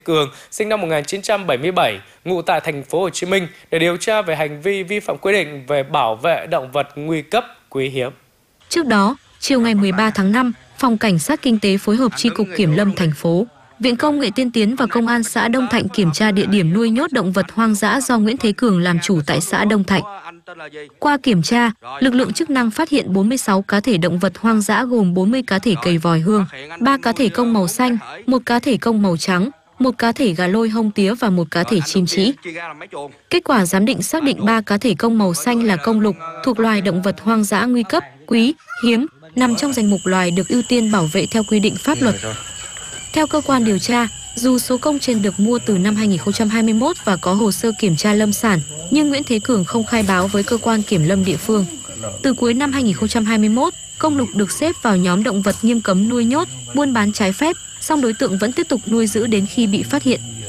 Cường, sinh năm 1977, ngụ tại thành phố Hồ Chí Minh để điều tra về hành vi vi phạm quy định về bảo vệ động vật nguy cấp quý hiếm. Trước đó, chiều ngày 13 tháng 5, Phòng Cảnh sát Kinh tế phối hợp Chi cục Kiểm lâm thành phố, Viện Công nghệ Tiên tiến và Công an xã Đông Thạnh kiểm tra địa điểm nuôi nhốt động vật hoang dã do Nguyễn Thế Cường làm chủ tại xã Đông Thạnh. Qua kiểm tra, lực lượng chức năng phát hiện 46 cá thể động vật hoang dã gồm 40 cá thể cầy vòi hương, 3 cá thể công màu xanh, 1 cá thể công màu trắng, 1 cá thể gà lôi hông tía và 1 cá thể chim trĩ. Kết quả giám định xác định 3 cá thể công màu xanh là công lục, thuộc loài động vật hoang dã nguy cấp, quý, hiếm, nằm trong danh mục loài được ưu tiên bảo vệ theo quy định pháp luật. Theo cơ quan điều tra, dù số công trên được mua từ năm 2021 và có hồ sơ kiểm tra lâm sản, nhưng Nguyễn Thế Cường không khai báo với cơ quan kiểm lâm địa phương. Từ cuối năm 2021, công lục được xếp vào nhóm động vật nghiêm cấm nuôi nhốt, buôn bán trái phép, song đối tượng vẫn tiếp tục nuôi giữ đến khi bị phát hiện.